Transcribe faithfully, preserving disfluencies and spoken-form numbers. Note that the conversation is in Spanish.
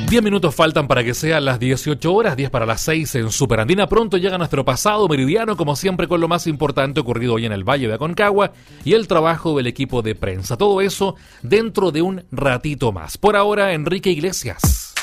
diez minutos faltan para que sean las dieciocho horas, diez para las seis en Superandina. Pronto llega nuestro pasado meridiano, como siempre, con lo más importante ocurrido hoy en el Valle de Aconcagua y el trabajo del equipo de prensa. Todo eso dentro de un ratito más. Por ahora, Enrique Iglesias.